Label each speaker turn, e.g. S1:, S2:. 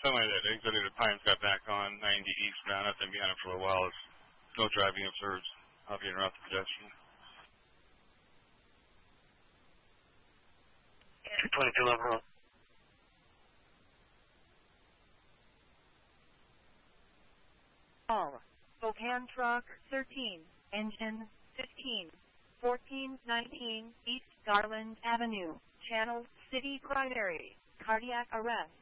S1: semi that exited at Pines got back on 90 eastbound. I've been behind it for a while. It's no driving observed. I'll be interrupt the pedestrian.
S2: 22 level.
S3: All. Spokane Truck 13, Engine 15, 1419 East Garland Avenue, Channel City Primary, cardiac arrest.